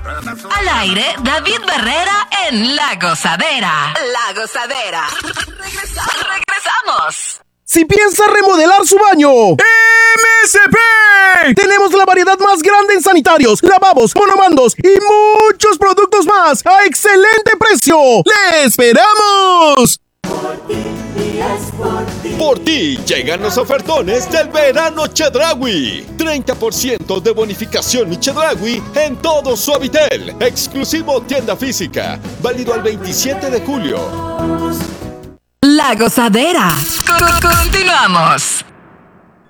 Al aire, David Barrera en La Gozadera. La Gozadera. Regresamos. Si piensa remodelar su baño, MSP. Tenemos la variedad más grande en sanitarios, lavabos, monomandos y muchos productos más a excelente precio. ¡Le esperamos! Por ti llegan los ofertones del verano Chedraui. 30% de bonificación Chedraui en todo Suavitel. Exclusivo tienda física. Válido al 27 de julio. La Gozadera. Continuamos.